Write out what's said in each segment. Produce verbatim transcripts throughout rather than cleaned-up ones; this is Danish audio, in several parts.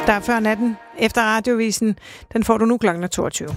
der er før natten efter radiovisen. Den får du nu klokken toogtyve.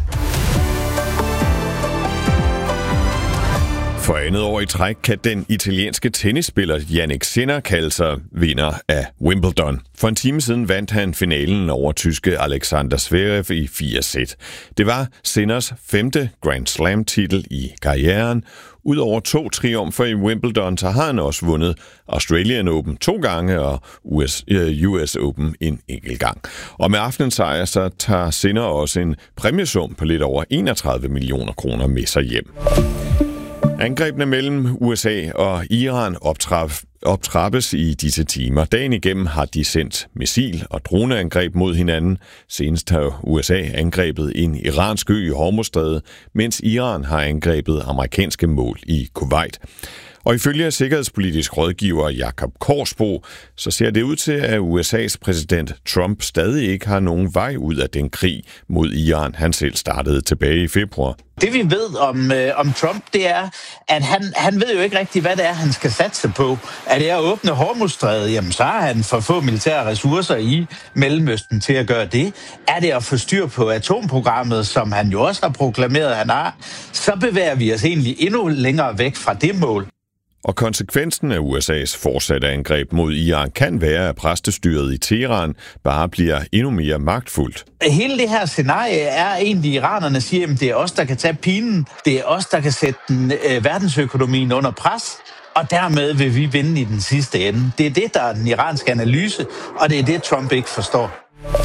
For andet år i træk kan den italienske tennisspiller Jannik Sinner kalde sig vinder af Wimbledon. For en time siden vandt han finalen over tyske Alexander Zverev i fire sæt. Det var Sinners femte Grand Slam-titel i karrieren. Udover to triumfer i Wimbledon, så har han også vundet Australian Open to gange og U S, U S Open en enkelt gang. Og med aftenens sejr, så tager Sinner også en præmiesum på lidt over enogtredive millioner kroner med sig hjem. Angrebene mellem U S A og Iran optrappes i disse timer. Dagen igennem har de sendt missil- og droneangreb mod hinanden. Senest har U S A angrebet en iransk ø i Hormuzstrædet, mens Iran har angrebet amerikanske mål i Kuwait. Og ifølge sikkerhedspolitisk rådgiver Jakob Korsbo, så ser det ud til, at U S A's præsident Trump stadig ikke har nogen vej ud af den krig mod Iran, han selv startede tilbage i februar. Det vi ved om, øh, om Trump, det er, at han, han ved jo ikke rigtigt, hvad det er, han skal satse på. Er det at åbne Hormuzstrædet, jamen så har han for få militære ressourcer i Mellemøsten til at gøre det. Er det at få styr på atomprogrammet, som han jo også har proklameret, han har, så bevæger vi os egentlig endnu længere væk fra det mål. Og konsekvensen af U S A's fortsatte angreb mod Iran kan være, at præstestyret i Teheran bare bliver endnu mere magtfuldt. Hele det her scenarie er egentlig, iranerne siger, at det er os, der kan tage pinen. Det er os, der kan sætte den, øh, verdensøkonomien under pres. Og dermed vil vi vinde i den sidste ende. Det er det, der er den iranske analyse, og det er det, Trump ikke forstår.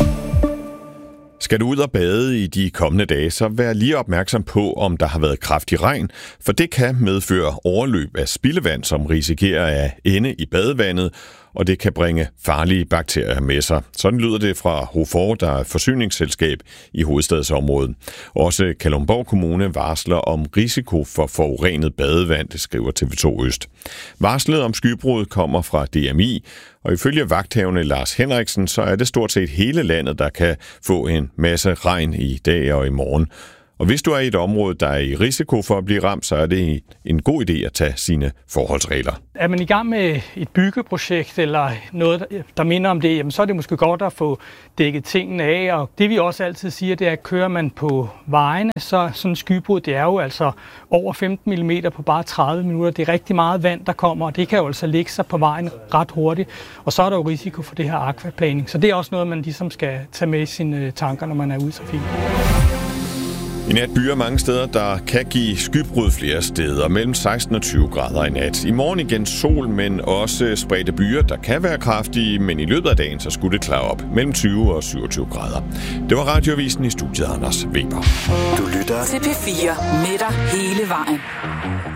Skal du ud og bade i de kommende dage, så vær lige opmærksom på, om der har været kraftig regn, for det kan medføre overløb af spildevand, som risikerer at ende i badevandet, og det kan bringe farlige bakterier med sig. Sådan lyder det fra HOFOR, der er forsyningsselskab i hovedstadsområdet. Også Kalundborg Kommune varsler om risiko for forurenet badevand, det skriver T V to Øst. Varslet om skybrud kommer fra D M I, og ifølge vagthavende Lars Henriksen, så er det stort set hele landet, der kan få en masse regn i dag og i morgen. Og hvis du er i et område, der er i risiko for at blive ramt, så er det en god idé at tage sine forholdsregler. Er man i gang med et byggeprojekt eller noget, der minder om det, jamen, så er det måske godt at få dækket tingene af. Og det vi også altid siger, det er, at kører man på vejene, så sådan en skybrud, det er jo altså over femten millimeter på bare tredive minutter. Det er rigtig meget vand, der kommer, og det kan jo altså lægge sig på vejen ret hurtigt. Og så er der jo risiko for det her akvaplaning. Så det er også noget, man ligesom skal tage med i sine tanker, når man er ude i trafikken. I nat byer mange steder, der kan give skybrud flere steder, mellem seksten og tyve grader i nat. I morgen igen sol, men også spredte byer, der kan være kraftige, men i løbet af dagen så skulle det klare op mellem tyve og syvogtyve grader. Det var Radioavisen, i studiet Anders Weber. Du lytter til P fire med dig hele vejen.